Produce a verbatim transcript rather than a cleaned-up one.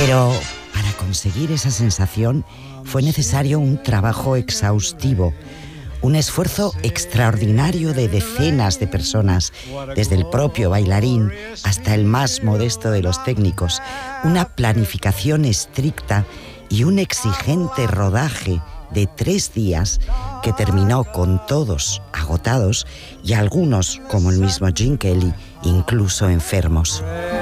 Pero para conseguir esa sensación fue necesario un trabajo exhaustivo, un esfuerzo extraordinario de decenas de personas, desde el propio bailarín hasta el más modesto de los técnicos, una planificación estricta y un exigente rodaje de tres días que terminó con todos agotados y algunos, como el mismo Gene Kelly, incluso enfermos.